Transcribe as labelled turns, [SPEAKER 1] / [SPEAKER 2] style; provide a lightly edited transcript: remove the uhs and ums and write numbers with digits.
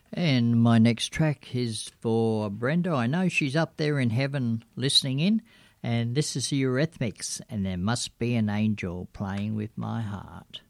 [SPEAKER 1] And my next track is for Brenda. I know she's up there in heaven listening in. And this is the Eurythmics, and There Must Be an Angel Playing With My Heart.